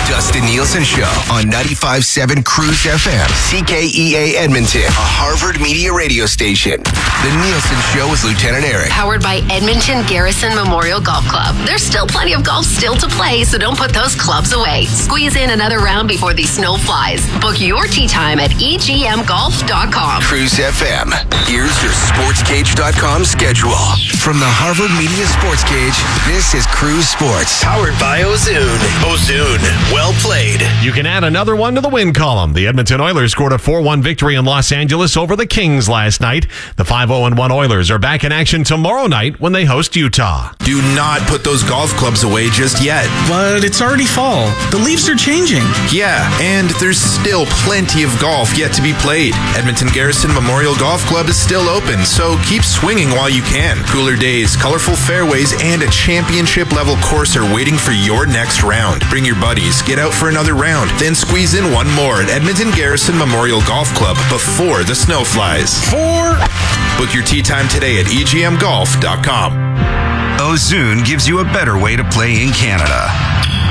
Dustin Nielsen Show on 95.7 Cruise FM, CKEA Edmonton, a Harvard Media radio station. The Nielsen Show with Lieutenant Eric. Powered by Edmonton Garrison Memorial Golf Club. There's still plenty of golf still to play, so don't put those clubs away. Squeeze in another round before the snow flies. Book your tee time at egmgolf.com. Cruise FM. Here's your sportscage.com schedule. From the Harvard Media Sports Cage, this is Cruise Sports. Powered by Ozoon. Ozoon. Well played. You can add another one to the win column. The Edmonton Oilers scored a 4-1 victory in Los Angeles over the Kings last night. The 5-0-1 Oilers are back in action tomorrow night when they host Utah. Do not put those golf clubs away just yet. But it's already fall. The leaves are changing. Yeah, and there's still plenty of golf yet to be played. Edmonton Garrison Memorial Golf Club is still open, so keep swinging while you can. Cooler days, colorful fairways, and a championship-level course are waiting for your next round. Bring your buddies, get out for another round, then squeeze in one more at Edmonton Garrison Memorial Golf Club before the snow flies. Book your tee time today at egmgolf.com. Ozoon gives you a better way to play in Canada.